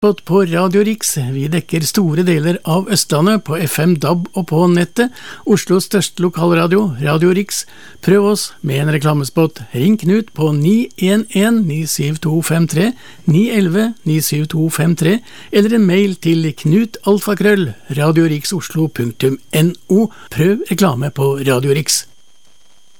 På Radio Riks. Vi dekker store deler av Østlandet på FM, DAB og på nettet. Oslos største lokalradio, Radio Riks. Prøv oss med en reklamespot. Ring Knut på 911-97253, 911-97253, eller en mail til knutalfakrøll, radioriksoslo.no. Prøv reklame på Radio Riks.